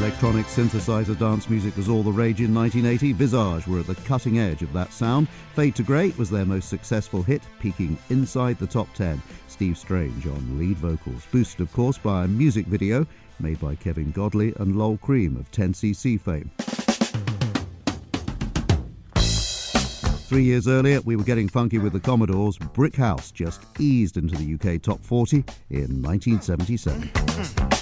Electronic synthesizer dance music was all the rage in 1980. Visage were at the cutting edge of that sound. Fade to Grey was their most successful hit, peaking inside the top 10. Steve Strange on lead vocals, boosted of course by a music video made by Kevin Godley and Lol Cream of 10cc fame. 3 years earlier, we were getting funky with the Commodores. Brick House just eased into the UK top 40 in 1977.